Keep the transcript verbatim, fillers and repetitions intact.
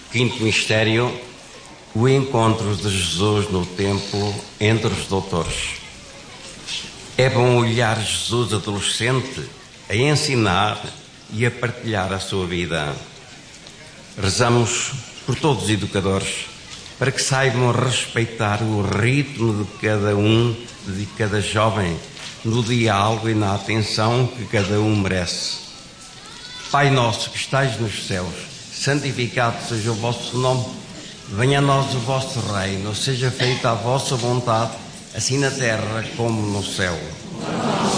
Quinto mistério, o encontro de Jesus no templo entre os doutores. É bom olhar Jesus adolescente a ensinar e a partilhar a sua vida. Rezamos por todos os educadores para que saibam respeitar o ritmo de cada um, de cada jovem, no diálogo e na atenção que cada um merece. Pai nosso que estais nos céus, santificado seja o vosso nome. Venha a nós o vosso reino, seja feita a vossa vontade, assim na terra como no céu.